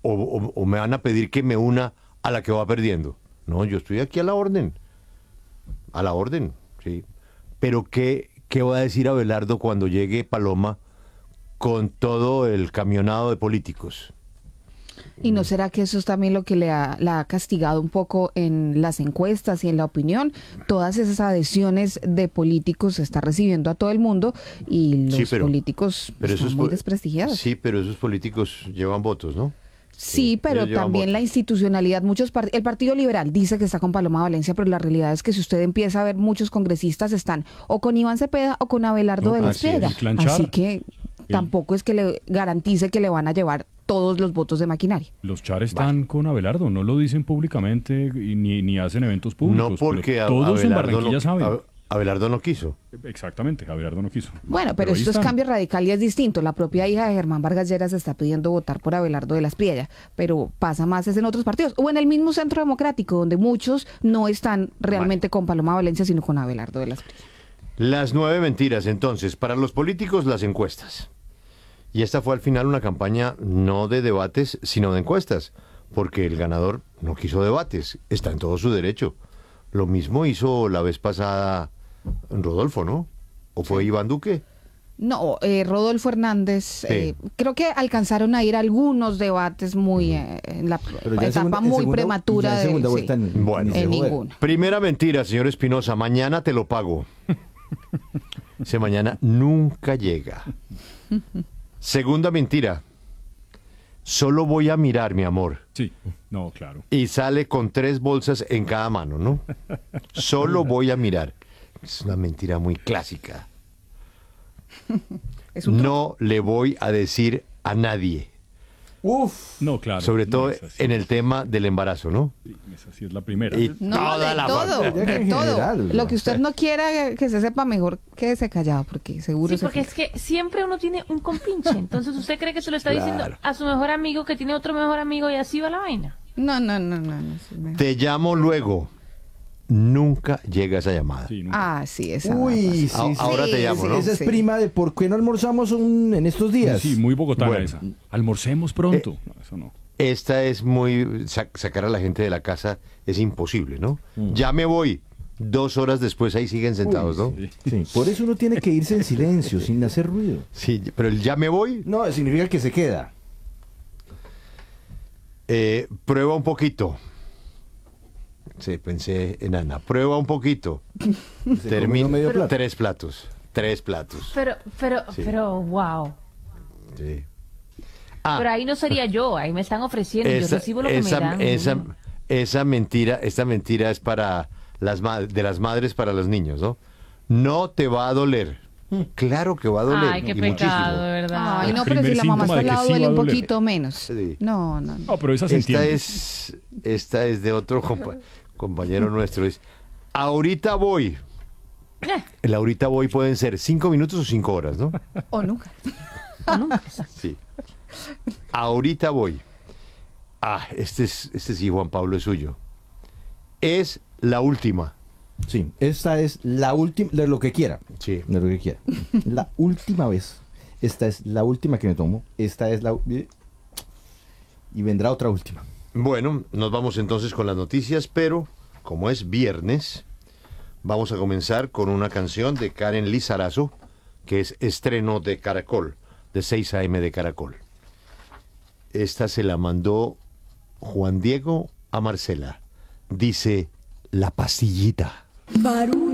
o me van a pedir que me una a la que va perdiendo. No, yo estoy aquí a la orden, sí. Pero ¿qué va a decir Abelardo cuando llegue Paloma con todo el camionado de políticos? ¿Y no será que eso es también lo que la ha castigado un poco en las encuestas y en la opinión? Todas esas adhesiones de políticos se está recibiendo a todo el mundo y los políticos están muy desprestigiados. Sí, pero esos políticos llevan votos, ¿no? Sí, pero también la institucionalidad. El Partido Liberal dice que está con Paloma Valencia, pero la realidad es que si usted empieza a ver, muchos congresistas están o con Iván Cepeda o con Abelardo de la Espriella. Así que tampoco es que le garantice que le van a llevar todos los votos de maquinaria. Los Char están con Abelardo, no lo dicen públicamente y ni hacen eventos públicos. No, porque todos en Barranquilla saben. Abelardo no quiso. Exactamente, Abelardo no quiso. Bueno, pero esto es cambio radical y es distinto. La propia hija de Germán Vargas Lleras está pidiendo votar por Abelardo de la Espriella, pero pasa más es en otros partidos o en el mismo Centro Democrático, donde muchos no están realmente con Paloma Valencia, sino con Abelardo de la Espriella. Las 9 mentiras, entonces, para los políticos, las encuestas. Y esta fue al final una campaña no de debates, sino de encuestas, porque el ganador no quiso debates, está en todo su derecho. Lo mismo hizo la vez pasada Rodolfo, ¿no? ¿O fue Iván Duque? No, Rodolfo Hernández, creo que alcanzaron a ir a algunos debates muy en la etapa muy prematura de segunda vuelta. Bueno, en ninguna. Primera mentira, señor Espinosa, mañana te lo pago. Ese mañana nunca llega. Segunda mentira, solo voy a mirar, mi amor. Sí, no, claro. Y sale con 3 bolsas en cada mano, ¿no? Solo voy a mirar. Es una mentira muy clásica. No le voy a decir a nadie. Uf. No, claro. Sobre todo en el tema del embarazo, ¿no? Sí, esa sí es la primera. Y No, toda la de todo. Lo que usted no quiera que se sepa, mejor quédese callado, porque seguro sí, porque es que siempre uno tiene un compinche. Entonces, ¿usted cree que se lo está diciendo a su mejor amigo que tiene otro mejor amigo y así va la vaina? No. Te llamo luego. Nunca llega esa llamada. Sí, nunca. Sí, esa. Uy, sí, ahora te llamo, ¿no? Esa es prima de ¿por qué no almorzamos en estos días? Sí, muy bogotana Bueno. esa. Almorcemos pronto. No, eso no. Esta es muy... sacar a la gente de la casa es imposible, ¿no? Ya me voy. 2 horas después ahí siguen sentados, ¿no? Sí, por eso uno tiene que irse en silencio, sin hacer ruido. Sí, pero el ya me voy... No, significa que se queda. Prueba un poquito. Sí, pensé en Ana. Prueba un poquito. Termino medio plato. 3 platos. 3 platos. Pero, wow. Sí. Pero ahí no sería yo, ahí me están ofreciendo, yo recibo lo que me dan. Esta mentira es para las madres para los niños, ¿no? No te va a doler. Claro que va a doler. Ay, qué y pecado, muchísimo. de verdad. Ay, no, pero si la mamá está al lado duele un poquito menos. Sí. No. No, pero esa se entiende. Esta es de otro compañero nuestro. Es, ahorita voy. El ahorita voy pueden ser 5 minutos o 5 horas, ¿no? O nunca. Sí. Ahorita voy. Este sí, Juan Pablo, es suyo. Es la última. Sí, esta es la última, de lo que quiera. Sí. De lo que quiera. La última vez. Esta es la última que me tomo. Esta es la... Y vendrá otra última. Bueno, nos vamos entonces con las noticias, pero como es viernes, vamos a comenzar con una canción de Karen Lizarazo, que es estreno de Caracol, de 6 a.m. de Caracol. Esta se la mandó Juan Diego a Marcela. Dice, La Pastillita.